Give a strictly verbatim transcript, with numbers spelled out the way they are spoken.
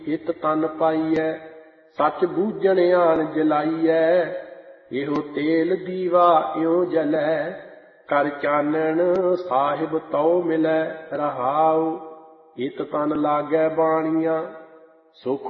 ਹਿਤ ਤਨ ਪਾਈਐ। ਸੱਚ ਬੂਝਣ ਆਣ ਜਲਾਈਐ, ਇਹੋ ਤੇਲ ਦੀਵਾ ਇਉ ਜਲੈ। ਕਰ ਚਾਨਣ ਸਾਹਿਬ ਤਉ ਮਿਲੈ ਰਹਾਉ, ਹਿਤ ਤਨ ਲਾਗੈ ਬਾਣੀਆਂ। ਸੁਖ